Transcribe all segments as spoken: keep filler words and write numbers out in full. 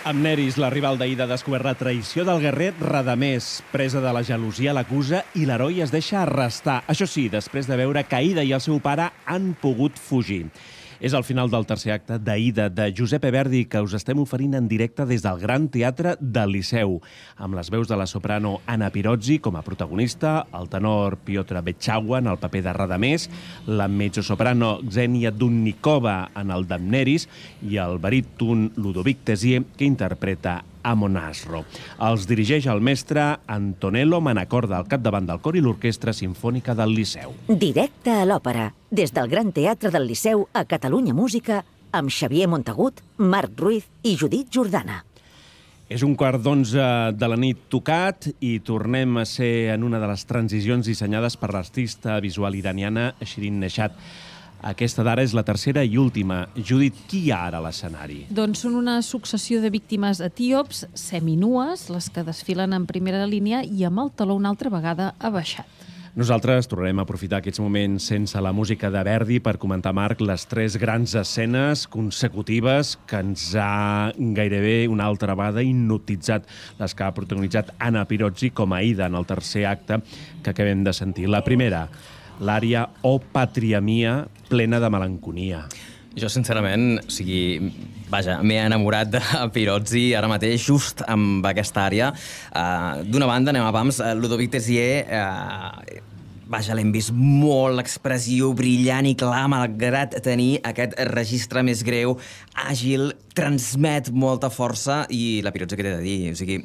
Amneris, la rival d'Aida, ha descobert la traïció del guerrer Radamés. Presa de la gelosia, l'acusa i l'heroi es deixa arrestar. Això sí, després de veure que Aida i el seu pare han pogut fugir. És el final del tercer acte d'Aida, de Giuseppe Verdi, que us estem oferint en directe des del Gran Teatre del Liceu, amb les veus de la soprano Anna Pirozzi com a protagonista, el tenor Piotr Bechagua en el paper de Radamés, la mezzosoprano Xenia Dunnikova en el d'Amneris i el baríton Ludovic Tessier, que interpreta Amonasro. Els dirigeix el mestre Antonello Manacorda al capdavant del cor i l'Orquestra Simfònica del Liceu. Directe a l'òpera, des del Gran Teatre del Liceu a Catalunya Música, amb Xavier Montagut, Marc Ruiz i Judit Jordana. És un quart d'onze de la nit tocat i tornem a ser en una de les transicions dissenyades per l'artista visual iraniana Shirin Neshat. Aquesta d'ara és la tercera i última. Judit, qui hi ha ara a l'escenari? Doncs són una successió de víctimes etíops, seminues, les que desfilen en primera línia i amb el taló una altra vegada abaixat. Nosaltres tornarem a aprofitar aquests moments sense la música de Verdi per comentar, Marc, les tres grans escenes consecutives que ens ha gairebé una altra vegada hipnotitzat, les que ha protagonitzat Anna Pirozzi com a Aida en el tercer acte que acabem de sentir. La primera, l'ària O Patria Mia, plena de melanconia. Jo, sincerament, o sigui, vaja, m'he enamorat de Pirozzi ara mateix, just amb aquesta àrea. Uh, D'una banda, anem a pams, uh, Ludovic Tessier, uh, vaja, l'hem vist molt expressiu, brillant i clar, malgrat tenir aquest registre més greu, àgil, transmet molta força, i la Pirozzi, què t'he de dir? O sigui,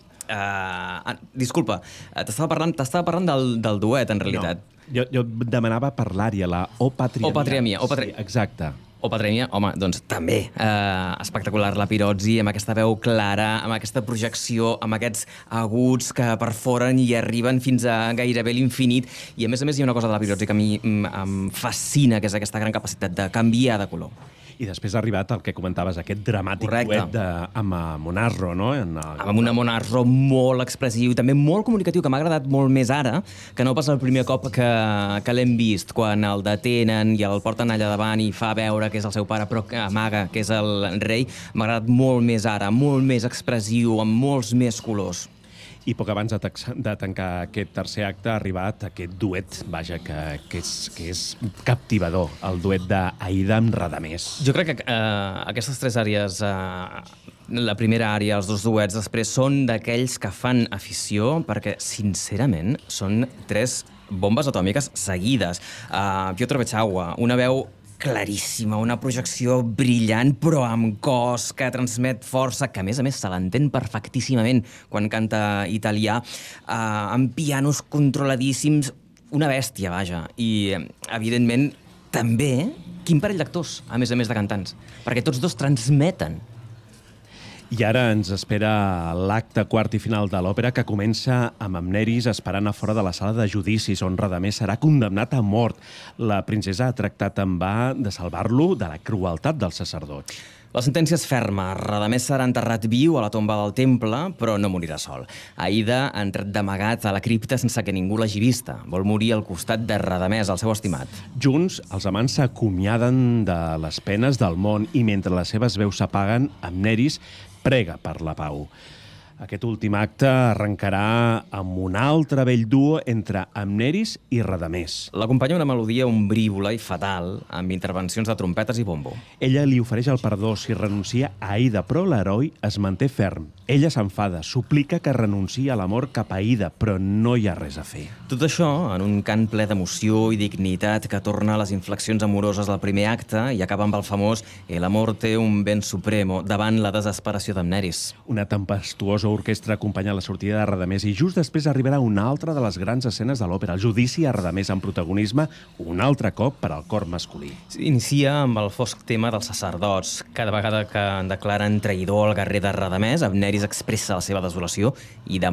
uh, disculpa, t'estava parlant, t'estava parlant del, del duet, en realitat. No. Jo, jo demanava per l'ària, la O Patria Mia. O Patria Mia. O Patria... Sí, exacte. O Patria Mia, home, doncs també. Eh, espectacular la Pirozzi, amb aquesta veu clara, amb aquesta projecció, amb aquests aguts que perforen i arriben fins a gairebé l'infinit. I a més a més hi ha una cosa de la Pirozzi que a mi em fascina, que és aquesta gran capacitat de canviar de color. I després ha arribat el que comentaves, aquest dramàtic Correcte. duet de, amb Amonasro, no? En el... Amb un Amonasro molt expressiu i també molt comunicatiu, que m'ha agradat molt més ara, que no pas el primer cop que, que l'hem vist, quan el detenen i el porten allà davant i fa veure que és el seu pare, però que amaga que és el rei. M'ha agradat molt més ara, molt més expressiu, amb molts més colors. I poc abans de, de tancar aquest tercer acte ha arribat aquest duet, vaja, que, que, és, que és captivador, el duet d'Aida amb Radamés. Jo crec que eh, aquestes tres àrees, eh, la primera àrea, els dos duets, després són d'aquells que fan afició, perquè, sincerament, són tres bombes atòmiques seguides. Uh, Piotr Bechagua, una veu claríssima, una projecció brillant, però amb cos, que transmet força, que a més a més se l'entén perfectíssimament quan canta italià, eh, amb pianos controladíssims, una bèstia, vaja. I, evidentment, també quin parell d'actors, a més a més de cantants, perquè tots dos transmeten. I ara ens espera l'acte quart i final de l'òpera, que comença amb Amneris esperant a fora de la sala de judicis, on Radamés serà condemnat a mort. La princesa ha tractat en va de salvar-lo de la crueltat dels sacerdots. La sentència és ferma. Radamés serà enterrat viu a la tomba del temple, però no morirà sol. Aida ha entrat d'amagat a la cripta sense que ningú l'hagi vista. Vol morir al costat de Radamés, el seu estimat. Junts, els amants s'acomiaden de les penes del món i mentre les seves veus s'apaguen, Amneris prega per la pau. Aquest últim acte arrencarà amb un altre vell duo entre Amneris i Radamés. L'acompanya una melodia ombrívola i fatal, amb intervencions de trompetes i bombo. Ella li ofereix el perdó si renuncia a Aida, però l'heroi es manté ferm. Ella s'enfada, suplica que renunciï a l'amor cap a Aida, però no hi ha res a fer. Tot això en un cant ple d'emoció i dignitat que torna a les inflexions amoroses del primer acte i acaba amb el famós «El amor té un ben supremo» davant la desesperació d'Amneris. Una tempestuosa orquestra acompanya la sortida de Radamés i just després arribarà una altra de les grans escenes de l'òpera, el judici a Radamés amb protagonisme un altre cop per al cor masculí. Inicia amb el fosc tema dels sacerdots. Cada vegada que en declaren traïdor al guerrer de Radamés, Amneris expressa la seva desolació i demana